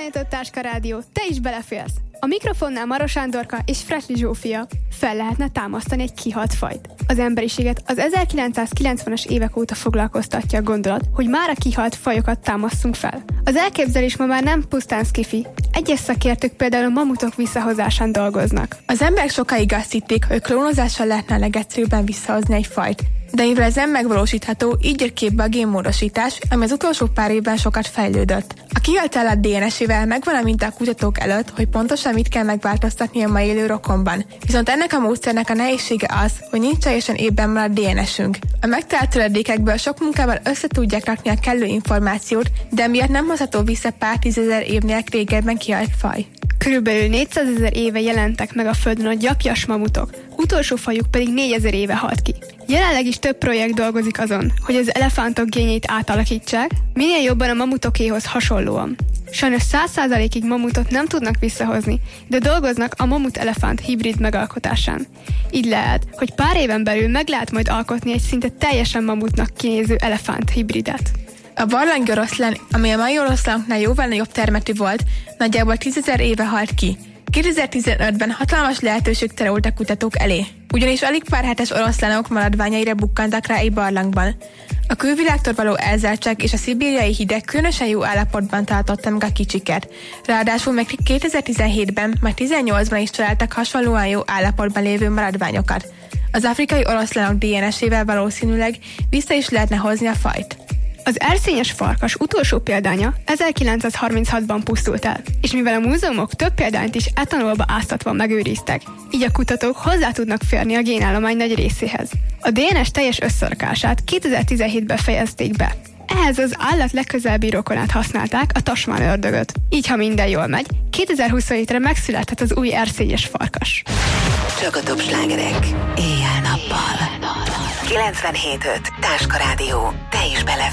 nyitott Táska Rádió, te is beleférsz. A mikrofonnál Maros Sándorka és Fretli Zsófia. Fel lehetne támasztani egy kihalt fajt. Az emberiséget az 1990-es évek óta foglalkoztatja a gondolat, hogy már a kihalt fajokat támasztunk fel. Az elképzelés ma már nem pusztán szkifi. Egyes szakértők például a mamutok visszahozásán dolgoznak. Az emberek sokáig azt hitték, hogy klónozással lehetne a legegyszerűbben visszahozni egy fajt. De mivel ez nem megvalósítható, így jött képbe a génmódosítás, ami az utolsó pár évben sokat fejlődött. A kihalt állat DNS-ével megvan a minta a kutatók előtt, hogy pontosan mit kell megváltoztatni a ma élő rokonban. Viszont ennek a módszernek a nehézsége az, hogy nincs teljesen évben maradt DNS-ünk. A megtalált töredékekből sok munkával össze tudják rakni a kellő információt, de miatt nem hozható vissza pár tízezer évnél régebben kihalt faj. Körülbelül 400 000 éve jelentek meg a Földön a gyapjas mamutok, utolsó fajuk pedig 4000 éve halt ki. Jelenleg is több projekt dolgozik azon, hogy az elefántok génjét átalakítsák, minél jobban a mamutokéhoz hasonlóan. Sajnos 100%-ig mamutot nem tudnak visszahozni, de dolgoznak a mamut-elefánt hibrid megalkotásán. Így lehet, hogy pár éven belül meg lehet majd alkotni egy szinte teljesen mamutnak kinéző elefánt hibridet. A barlangi oroszlán, ami a mai oroszlánoknál jóval nagyobb termetű volt, nagyjából 10 000 éve halt ki. 2015-ben hatalmas lehetőség terült a kutatók elé, ugyanis alig pár hetes oroszlánok maradványaira bukkantak rá egy barlangban. A külvilágtól való elzártság és a szibériai hideg különösen jó állapotban tartotta meg a kicsiket. Ráadásul meg 2017-ben, majd 2018-ban is találtak hasonlóan jó állapotban lévő maradványokat. Az afrikai oroszlánok DNS-ével valószínűleg vissza is lehetne hozni a fajt. Az erszényes farkas utolsó példánya 1936-ban pusztult el, és mivel a múzeumok több példányt is etanolba áztatva megőriztek, így a kutatók hozzá tudnak férni a génállomány nagy részéhez. A DNS teljes összerakását 2017-ben fejezték be. Ehhez az állat legközelebbi rokonát használták, a tasmánördögöt. Így, ha minden jól megy, 2027-re megszülethet az új erszényes farkas. Csak a top slágerek, éjjel-nappal. 97.5 Táska Rádió, te is bele